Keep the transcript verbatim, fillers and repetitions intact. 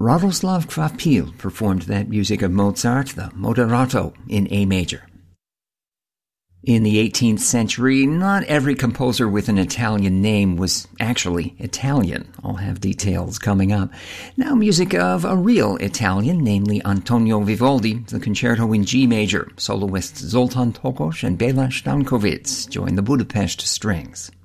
Radoslav Kvapil performed that music of Mozart, the Moderato, in A major. In the eighteenth century, not every composer with an Italian name was actually Italian. I'll have details coming up. Now music of a real Italian, namely Antonio Vivaldi, the concerto in G major. Soloists Zoltan Tokos and Bela Stankovic join the Budapest Strings.